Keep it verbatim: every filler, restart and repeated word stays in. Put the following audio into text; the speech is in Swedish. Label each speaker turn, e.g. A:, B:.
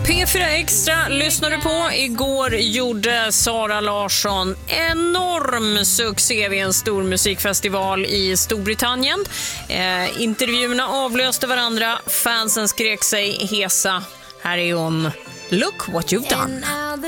A: P fyra Extra lyssnar du på. Igår gjorde Sara Larsson enorm succé vid en stor musikfestival i Storbritannien. Eh, intervjuerna avlöste varandra. Fansen skrek sig hesa. Här är hon. Look what you've done.